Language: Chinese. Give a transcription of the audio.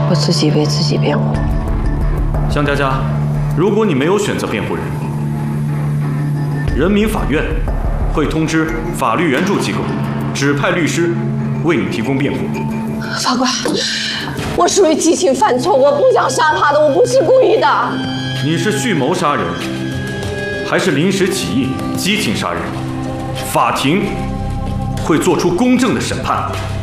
我自己为自己辩护。 向佳佳，如果你没有选择辩护人，人民法院会通知法律援助机构，指派律师为你提供辩护。 法官，我属于激情犯错，我不想杀他的，我不是故意的。 你是蓄谋杀人，还是临时起意激情杀人？法庭会做出公正的审判。